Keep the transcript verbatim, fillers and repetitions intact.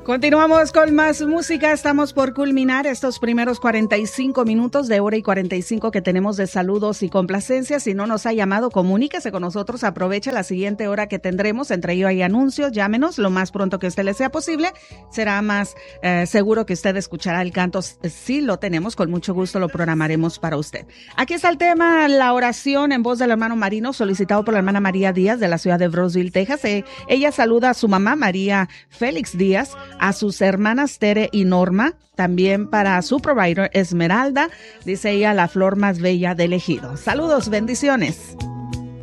Continuamos con más música. Estamos por culminar estos primeros cuarenta y cinco minutos de hora y cuarenta y cinco que tenemos de saludos y complacencias. Si no nos ha llamado, comuníquese con nosotros. Aproveche la siguiente hora que tendremos. Entre ello hay anuncios. Llámenos lo más pronto que a usted le sea posible. Será más eh, seguro que usted escuchará el canto. Si lo tenemos, con mucho gusto lo programaremos para usted. Aquí está el tema, la oración en voz del hermano Marino, solicitado por la hermana María Díaz de la ciudad de Brownsville, Texas. Eh, ella saluda a su mamá, María Félix Díaz, a sus hermanas Tere y Norma, también para su provider Esmeralda, dice ella, la flor más bella del ejido. Saludos, bendiciones.